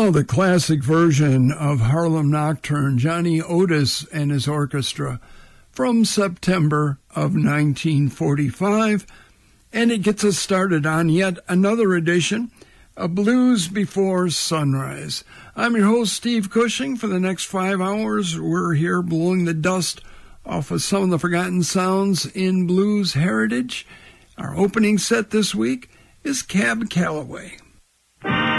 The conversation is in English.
Now the classic version of Harlem Nocturne, Johnny Otis and his orchestra, from September of 1945, and it gets us started on yet another edition of Blues Before Sunrise. I'm your host, Steve Cushing. For the next 5 hours, we're here blowing the dust off of some of the forgotten sounds in blues heritage. Our opening set this week is Cab Calloway.